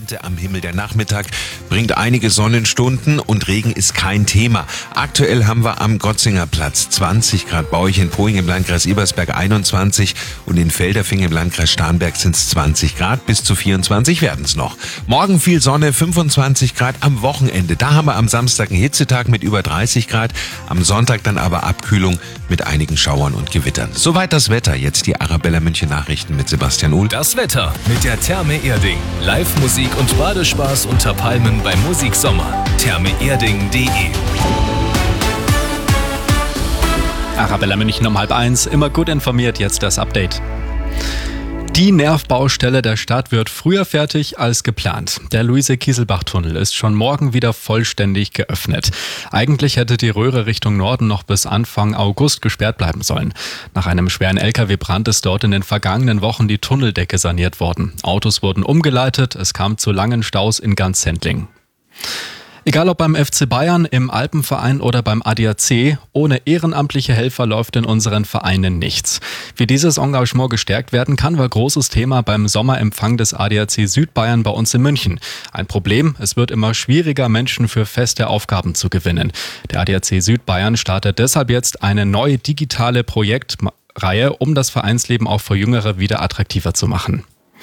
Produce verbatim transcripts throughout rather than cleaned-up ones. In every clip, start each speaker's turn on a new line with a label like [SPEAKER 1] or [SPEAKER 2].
[SPEAKER 1] Ernte am Himmel. Der Nachmittag bringt einige Sonnenstunden und Regen ist kein Thema. Aktuell haben wir am Gotzinger Platz zwanzig Grad, bei euch in Poing im Landkreis Ebersberg einundzwanzig und in Felderfing im Landkreis Starnberg sind es zwanzig Grad, bis zu vierundzwanzig werden es noch. Morgen viel Sonne, fünfundzwanzig Grad am Wochenende. Da haben wir am Samstag einen Hitzetag mit über dreißig Grad, am Sonntag dann aber Abkühlung mit einigen Schauern und Gewittern. Soweit das Wetter. Jetzt die Arabella München Nachrichten mit Sebastian Uhl.
[SPEAKER 2] Das Wetter mit der Therme Erding. Live-Musik und Badespaß unter Palmen beim Musiksommer. therme erding punkt de
[SPEAKER 3] Arabella München um halb eins. Immer gut informiert, jetzt das Update. Die Nervbaustelle der Stadt wird früher fertig als geplant. Der Luise-Kieselbach-Tunnel ist schon morgen wieder vollständig geöffnet. Eigentlich hätte die Röhre Richtung Norden noch bis Anfang August gesperrt bleiben sollen. Nach einem schweren L K W-Brand ist dort in den vergangenen Wochen die Tunneldecke saniert worden. Autos wurden umgeleitet, es kam zu langen Staus in ganz Sendling. Egal ob beim F C Bayern, im Alpenverein oder beim A D A C, ohne ehrenamtliche Helfer läuft in unseren Vereinen nichts. Wie dieses Engagement gestärkt werden kann, war großes Thema beim Sommerempfang des A D A C Südbayern bei uns in München. Ein Problem, es wird immer schwieriger, Menschen für feste Aufgaben zu gewinnen. Der A D A C Südbayern startet deshalb jetzt eine neue digitale Projektreihe, um das Vereinsleben auch für Jüngere wieder attraktiver zu machen.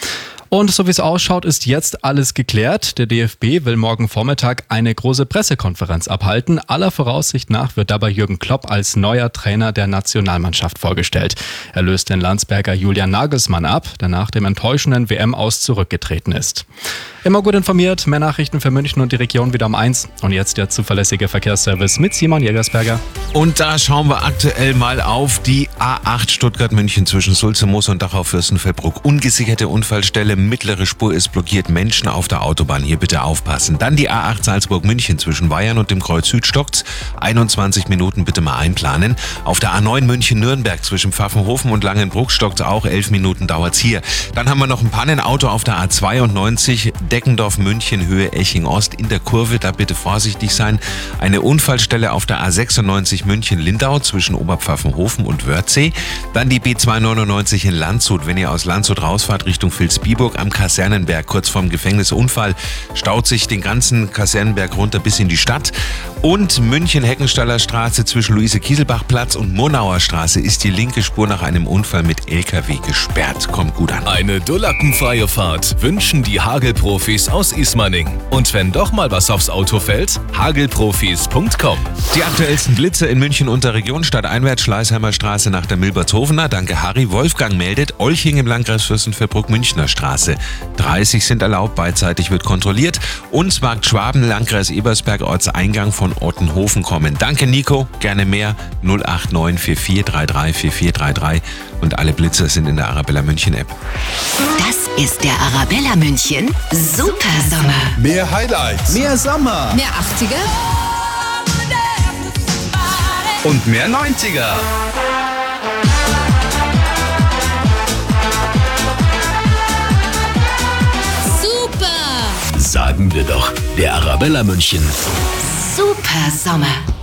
[SPEAKER 3] Und so wie es ausschaut, ist jetzt alles geklärt. Der D F B will morgen Vormittag eine große Pressekonferenz abhalten. Aller Voraussicht nach wird dabei Jürgen Klopp als neuer Trainer der Nationalmannschaft vorgestellt. Er löst den Landsberger Julian Nagelsmann ab, der nach dem enttäuschenden W M-Aus zurückgetreten ist. Immer gut informiert, mehr Nachrichten für München und die Region wieder um eins. Und jetzt der zuverlässige Verkehrsservice mit Simon Jägersberger.
[SPEAKER 1] Und da schauen wir aktuell mal auf die A acht Stuttgart-München zwischen Sulze-Moos und Dachau-Fürstenfeldbruck. Ungesicherte Unfallstelle, mittlere Spur ist blockiert, Menschen auf der Autobahn, hier bitte aufpassen. Dann die A acht Salzburg-München zwischen Weyern und dem Kreuz Süd stockt's. einundzwanzig Minuten bitte mal einplanen. Auf der A neun München-Nürnberg zwischen Pfaffenhofen und Langenbruck stockt's auch, elf Minuten dauert's hier. Dann haben wir noch ein Pannenauto auf der A zweiundneunzig Deckendorf-München Höhe Eching-Ost in der Kurve, da bitte vorsichtig sein. Eine Unfallstelle auf der A sechsundneunzig München-Lindau zwischen Oberpfaffenhofen und Wörthsee. Dann die B zweihundertneunundneunzig in Landshut, wenn ihr aus Landshut rausfahrt Richtung Vilsbiburg am Kasernenberg, kurz vorm Gefängnisunfall, staut sich den ganzen Kasernenberg runter bis in die Stadt. Und München-Heckenstaller Straße zwischen Luise-Kieselbach-Platz und Murnauer Straße ist die linke Spur nach einem Unfall mit L K W gesperrt. Kommt gut an.
[SPEAKER 2] Eine dullackenfreie Fahrt wünschen die Hagelprofis aus Ismaning. Und wenn doch mal was aufs Auto fällt, hagelprofis punkt com.
[SPEAKER 1] Die aktuellsten Blitze in München und der Region, stadteinwärts Schleißheimer Straße nach der Milbertshofener. Danke Harry. Wolfgang meldet, Olching im Landkreis Fürstenfeldbruck Münchner Straße. dreißig sind erlaubt, beidseitig wird kontrolliert. Und Markt Schwaben, Landkreis Ebersberg, Ortseingang von Ottenhofen kommen. Danke Nico, gerne mehr. null acht neun vier vier drei drei vier vier drei drei und alle Blitze sind in der Arabella München App.
[SPEAKER 4] Das ist der Arabella München Super Sommer.
[SPEAKER 5] Mehr Highlights, mehr Sommer
[SPEAKER 6] Mehr achtziger
[SPEAKER 5] und mehr neunziger.
[SPEAKER 6] Super!
[SPEAKER 2] Sagen wir doch, der Arabella München
[SPEAKER 4] Super Sommer.